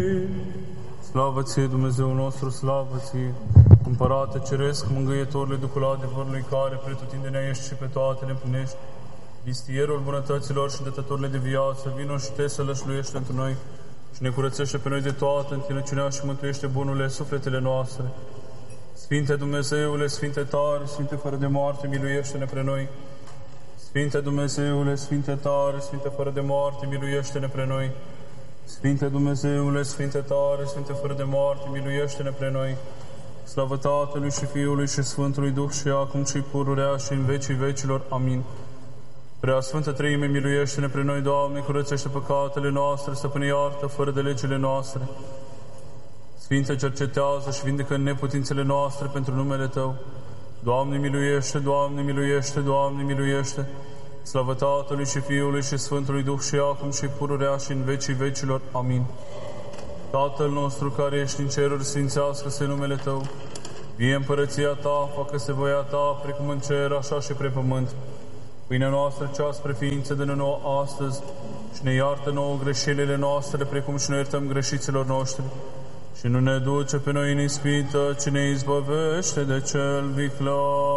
Slavă ție, Dumnezeu nostru, slavă ție, Împărate Ceresc, Mângâietorule, Duhul adevărului, care pretutindene ești și pe toate le împlinești, vistierul bunătăților și dătătorile de viață, vino și te să lășluiește într noi și ne curățește pe noi de toată întinăciunea și mântuiește bunurile sufletele noastre. Sfinte Dumnezeule, Sfinte tare, Sfinte fără de moarte, miluiește-ne pre noi. Sfinte Dumnezeule, Sfinte tare, Sfinte fără de moarte, miluiește-ne pre noi. Sfinte Dumnezeule, Sfinte tare, Sfinte fără de moarte, miluiește-ne pre noi. Slavă Tatălui și Fiului și Sfântului Duh și acum și pururea și în vecii vecilor. Amin. Prea Sfântă Treime, miluiește-ne pre noi, Doamne, curățește păcatele noastre, stăpâne iartă fără de legile noastre. Sfinte, cercetează și vindecă neputințele noastre pentru numele Tău. Doamne, miluiește, Doamne, miluiește, Doamne, miluiește. Slavă Tatălui și Fiului și Sfântului Duh și acum și pururea și în vecii vecilor. Amin. Tatăl nostru care ești în ceruri, sfințească-se numele Tău. Vie împărăția Ta, facă-se voia Ta, precum în cer, așa și pe pământ. Pâinea noastră cea spre ființă dă-ne nouă astăzi și ne iartă nouă greșelile noastre, precum și noi iertăm greșiților noștri. Și nu ne duce pe noi în ispită, ci ne izbăvește de cel viclean.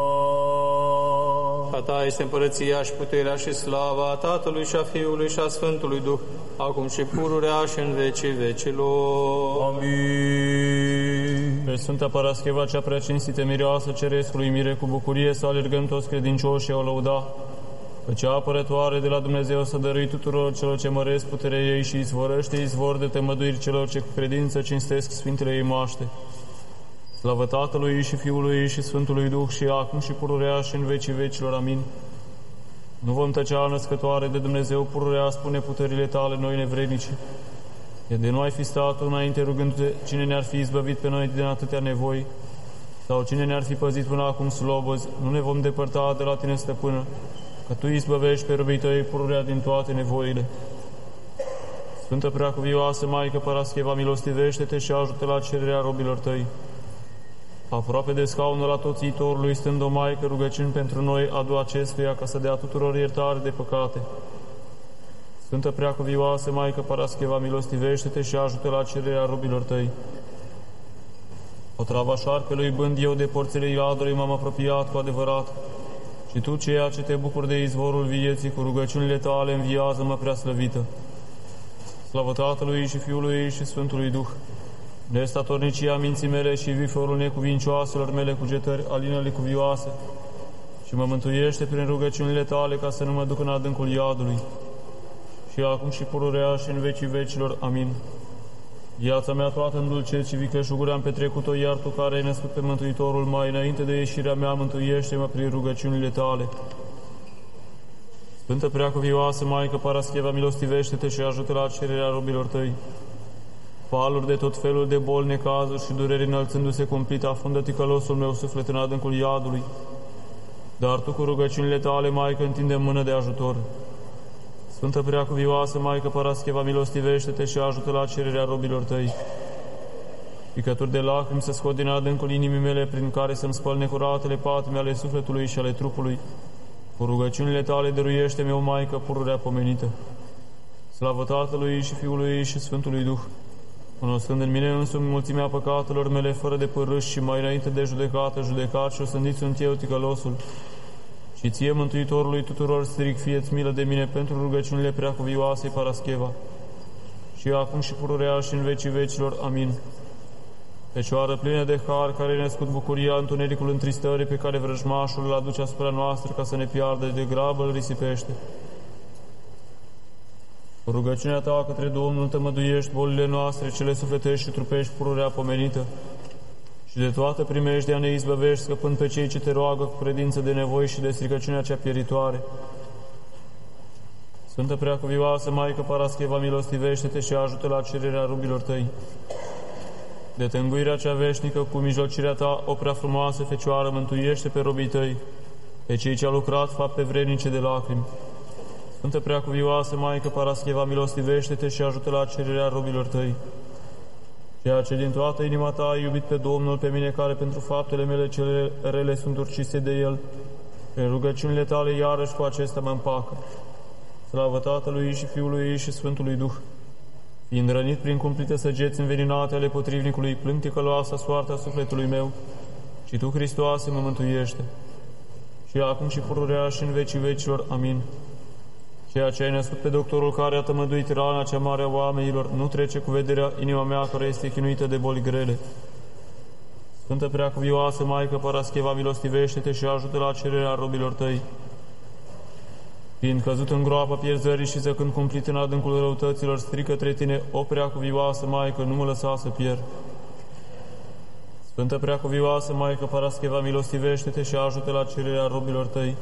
A Ta este împărăția și puterea și slava a Tatălui și a Fiului și a Sfântului Duh, acum și pururea și în vecii vecilor. Amin. Pe Sfânta Parascheva, cea prea cinstită mireasă cerescului, mire cu bucurie să alergăm toți credincioși și o lăuda, pe cea apărătoare de la Dumnezeu să dărui tuturor celor ce măresc puterea ei și izvorăște izvor de temăduiri celor ce cu credință cinstesc Sfintele ei moaște. Slavă Tatălui și Fiului și Sfântului Duh și acum și pururea și în vecii vecilor. Amin. Nu vom tăcea, născătoare de Dumnezeu, pururea, spune puterile Tale, noi nevrednici. E de nu ai fi stat înainte rugându-te cine ne-ar fi izbăvit pe noi din atâtea nevoi, sau cine ne-ar fi păzit până acum slobozi, nu ne vom depărta de la Tine, Stăpână, că Tu izbăvești pe robii Tăi pururea din toate nevoile. Sfântă Preacuvioasă Maică Parascheva, milostivește-te și ajută la cererea robilor Tăi. Aproape de scaunul atoțitorului, stând o Maică, rugăciuni pentru noi, adu acestuia ca să dea tuturor iertare de păcate. Sfântă Preacuvioasă Maică Parascheva, milostivește-te și ajută la cererea robilor Tăi. Otrava șarpelui bând eu de porțile iadului m-am apropiat cu adevărat, și Tu, ceea ce te bucuri de izvorul vieții, cu rugăciunile Tale înviază-mă prea slăvită. Slavă Tatălui și Fiului și Sfântului Duh, nestatornicia minții mele și viforul necuvincioaselor mele cugetări, alină-le cuvioase, și mă mântuiește prin rugăciunile Tale ca să nu mă duc în adâncul iadului. Și acum și pururea și în vecii vecilor. Amin. Viața mea toată în dulceți și vicleșuguri am petrecut-o, iar Tu, care ai născut pe Mântuitorul mai înainte de ieșirea mea, mântuiește-mă prin rugăciunile Tale. Sfântă Preacuvioasă Maică Parascheva, milostivește-te și ajută la cererea robilor Tăi. Valuri de tot felul de boli, necazuri și dureri înălțându-se cumplit, afundă ticălosul meu suflet în adâncul iadului. Dar Tu, cu rugăciunile Tale, Maică, întinde mână de ajutor. Sfântă Preacuvioasă Maică Parascheva, milostivește-te și ajută la cererea robilor Tăi. Picături de lacrimi să scot din adâncul inimii mele, prin care să-mi spăl necuratele patime ale sufletului și ale trupului. Cu rugăciunile Tale dăruiește-mi, o Maică, pururea pomenită. Slavă Tatălui și Fiului și Sfântului Duh, cunoscând în mine însumi mulțimea păcatelor mele fără de părâși și mai înainte de judecată, judecat și osândit sunt eu, ticălosul. Și Ție, Mântuitorului tuturor, stric, fie-ți milă de mine pentru rugăciunile Preacuvioasei Parascheva. Și acum și pururea și în vecii vecilor. Amin. Fecioară plină de har, care ai născut bucuria, întunericul întristării pe care vrăjmașul îl aduce asupra noastră ca să ne piardă, de grabă îl risipește. Cu rugăciunea Ta către Domnul tămăduiești bolile noastre, cele sufletești și trupești, pururea pomenită. Și de toată primejdea ne izbăvești, scăpând pe cei ce Te roagă cu credință de nevoi și de stricăciunea cea pieritoare. Sfântă Preacuvioasă Maică Parascheva, milostivește-te și ajută la cererea robilor Tăi. De tânguirea cea veșnică, cu mijlocirea Ta, o prea frumoasă Fecioară, mântuiește pe robii Tăi, pe cei ce au lucrat fapte vrednice de lacrimi. Sfântă Preacuvioasă Maică Parascheva, milostivește-te și ajută la cererea robilor Tăi. Ceea ce din toată inima Ta ai iubit pe Domnul, pe mine, care pentru faptele mele cele rele sunt urcise de El, prin rugăciunile Tale iarăși cu acesta mă împacă. Slavă Tatălui și Fiului și Sfântului Duh, fiind rănit prin cumplite săgeți înveninate ale potrivnicului, plâng ticăloasa soarta sufletului meu, și Tu, Hristoase, mă mântuiește. Și acum și pururea și în vecii vecilor. Amin. Ceea ce ai născut pe doctorul care a tămăduit rana cea mare a oamenilor, nu trece cu vederea inima mea care este chinuită de boli grele. Sfântă Preacuvioasă Maică Parascheva, milostivește-te și ajută la cererea robilor Tăi. Fiind căzut în groapa pierzării și zăcând cumplit în adâncul răutăților, strică către Tine, o Preacuvioasă Maică, nu mă lăsa să pierd. Sfântă Preacuvioasă Maică Parascheva, milostivește-te și ajută la cererea robilor Tăi.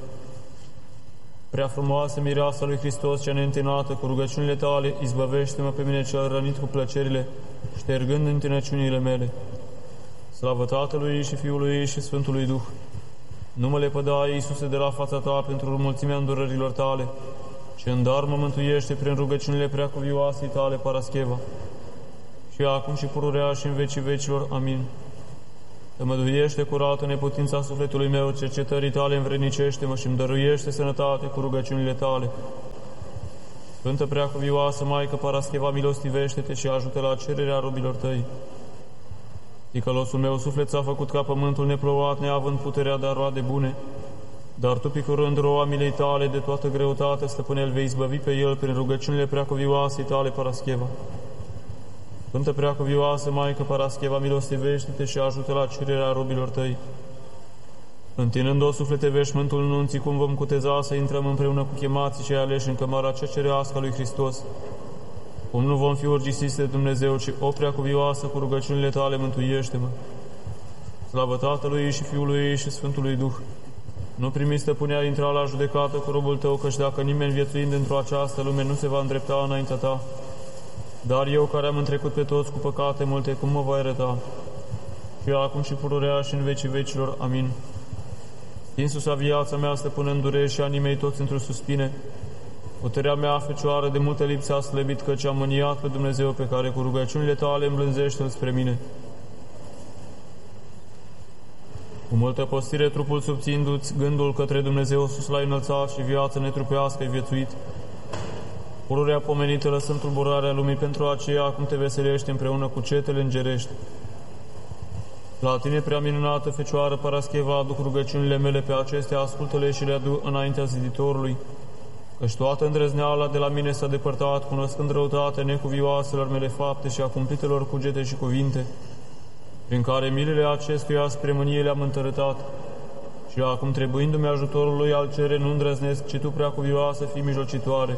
Prea frumoasă mireasa lui Hristos cea neîntinată, cu rugăciunile Tale, izbăvește-mă pe mine cel rănit cu plăcerile, ștergând întinăciunile mele. Slavă Tatălui și Fiului și Sfântului Duh! Nu mă lepăda, Iisuse, de la fața Ta pentru mulțimea îndurărilor Tale, ci în dar mă mântuiește prin rugăciunile Preacuvioasei Tale, Parascheva. Și acum și pururea și în vecii vecilor. Amin. Tămăduiește curată neputința sufletului meu, cercetării Tale învrednicește-mă și îmi dăruiește sănătate cu rugăciunile Tale. Sfântă Preacuvioasă Maică Parascheva, milostivește-te și ajută la cererea robilor Tăi. Ticălosul meu suflet s-a făcut ca pământul neplouat, neavând puterea de a roade bune, dar Tu, picurând roa milei Tale de toată greutatea, Stăpâne, îl vei izbăvi pe el prin rugăciunile Preacuvioasei Tale, Parascheva. Sfântă Preacuvioasă Maică Parascheva, milostivește-te și ajută la cererea robilor Tăi. Întinând-o suflete veșmântul nunții, cum vom cuteza să intrăm împreună cu chemații cei aleși în cămara cea cerească a lui Hristos, cum nu vom fi urgisiți de Dumnezeu, ci o Preacuvioasă, cu rugăciunile Tale mântuiește-mă. Slavă Tatălui și Fiului și Sfântului Duh! Nu primi, Stăpâne, intra la judecată cu robul Tău, căci dacă nimeni viețuind într-o această lume nu se va îndrepta înaintea Ta, dar eu, care am întrecut pe toți cu păcate multe, cum mă voi arăta? Și acum și pururea și în vecii vecilor. Amin. Stinsusa viața mea, Stăpâne, în dureri și anii mei toți într-o suspine, puterea mea, Fecioară, de multă lipsă a slăbit, căci am mâniat pe Dumnezeu, pe care cu rugăciunile Tale îmblânzește-L spre mine. Cu multă postire trupul subțindu-ți, gândul către Dumnezeu sus l-ai înălțat și viața netrupească ai viețuit. Pururea pomenită lăsând tulburarea lumii, pentru aceea acum Te veselești împreună cu cetele îngerești. La Tine, prea minunată Fecioară Parascheva, aduc rugăciunile mele pe acestea, ascultă-le și le adu înaintea Ziditorului, căci toată îndrăzneala de la mine s-a depărtat, cunoscând răutatea necuvioaselor mele fapte și a cumplitelor cugete și cuvinte, prin care milele acestuia spre mânie le-am întărătat. Și acum, trebuindu-mi ajutorul lui al cere, nu îndrăznesc, ci Tu, Preacuvioasă, fii mijlocitoare.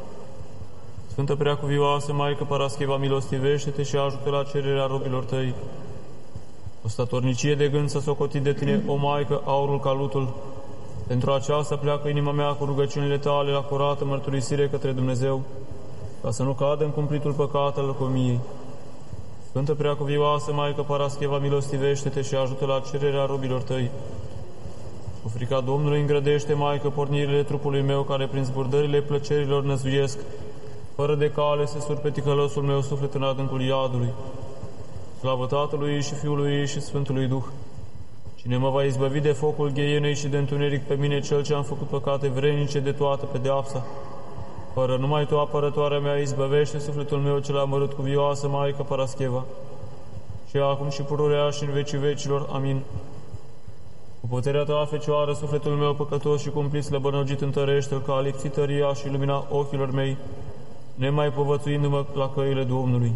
Sfântă Preacuvioasă Maică Parascheva, milostivește-te și ajută la cererea robilor Tăi. O statornicie de gând să socotit de Tine, o Maică, aurul ca lutul. Pentru aceasta pleacă inima mea cu rugăciunile Tale la curată mărturisire către Dumnezeu, ca să nu cadă în cumplitul păcat al lăcomiei. Sfântă Preacuvioasă Maică Parascheva, milostivește-te și ajută la cererea robilor Tăi. Cu frica Domnului îngrădește, Maică, pornirile trupului meu, care prin zburdările plăcerilor năzuiesc, fără de cale se sur pe ticălosul meu suflet în adâncul iadului. Slavă Tatălui și Fiului și Sfântului Duh! Cine mă va izbăvi de focul gheienei și de întuneric, pe mine, cel ce am făcut păcate vrenice de toată pedeapsa? Fără numai Tu, apărătoarea mea, izbăvește sufletul meu cel amărât, cuvioasă Maică Parascheva. Și acum și pururea și în vecii vecilor. Amin. Cu puterea Ta, Fecioară, sufletul meu păcătos și cumplit slăbănăgit întărește-l, ca a lipsit tăria și lumina ochilor mei, nemai povățuindu-mă la căile Domnului.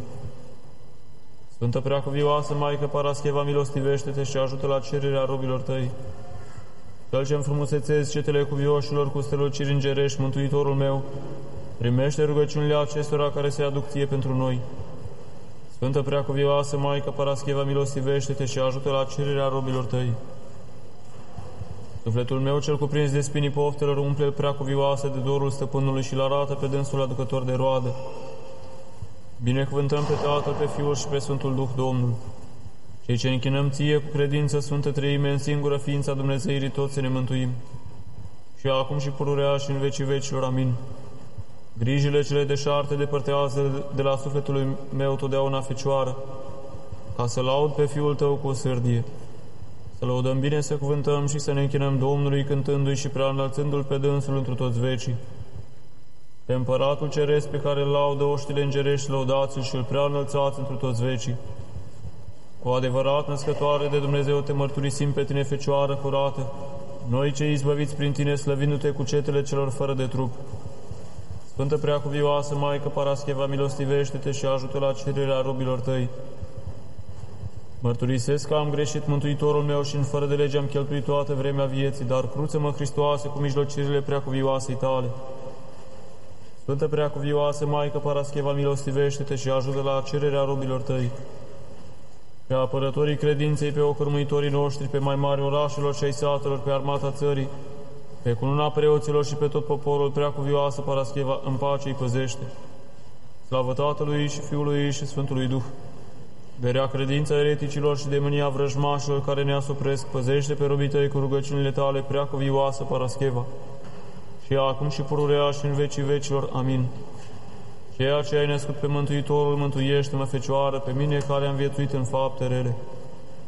Sfântă Preacuvioasă Maică Parascheva, milostivește-te și ajută la cererea robilor Tăi. Cel ce înfrumusețezi cetele cuvioșilor cu străluciri îngerești, Mântuitorul meu, primește rugăciunile acestora care se aduc Ție pentru noi. Sfântă Preacuvioasă Maică Parascheva, milostivește-te și ajută la cererea robilor Tăi. Sufletul meu cel cuprins de spinii poftelor umple-l, Preacuvioasă, de dorul Stăpânului și-l arată pe dânsul aducător de roadă. Binecuvântăm pe Tatăl, pe Fiul și pe Sfântul Duh, Domnul. Cei ce închinăm Ție cu credință, Sfântă Treime, în singură ființa Dumnezeirii, toți să ne mântuim. Și acum și pururea și în vecii vecilor. Amin. Grijile cele deșarte depărtează de la sufletul meu totdeauna, Fecioară, ca să laud pe Fiul Tău cu sârdie. Să lăudăm bine, să cuvântăm și să ne închinăm Domnului, cântându-i și preanălțându-L pe dânsul întru toți vecii. pe Împăratul Ceresc pe care îl laudă oștile îngerești, lăudați-l și îl prea înălțați întru toți vecii. Cu adevărat, născătoare de Dumnezeu, te mărturisim pe tine, Fecioară curată, noi cei izbăviți prin tine, slăvindu-te cu cetele celor fără de trup. Sfântă Preacuvioasă Maică Parascheva, milostivește-te și ajută la cererea robilor tăi. Mărturisesc că am greșit, Mântuitorul meu, și în fără de lege am cheltuit toată vremea vieții, dar cruță-mă, Hristoase, cu mijlocirile Preacuvioasei tale. Sfântă Preacuvioasă Maică Parascheva, milostivește-te și ajută la cererea robilor tăi. Pe apărătorii credinței, pe ocărmuitorii noștri, pe mai mari orașelor și ai satelor, pe armata țării, pe cununa preoților și pe tot poporul, Preacuvioasă Parascheva, în pace îi păzește. Slavă Tatălui și Fiului și Sfântului Duh. De rea credința ereticilor și de mânia vrăjmașilor care ne asupresc, păzește pe robii tăi cu rugăciunile tale, Preacuvioasă Parascheva. Și acum și pururea și în vecii vecilor. Amin. Ceea ce ai născut pe Mântuitorul, mântuiește-mă, Fecioară, pe mine care am viețuit în fapte rele.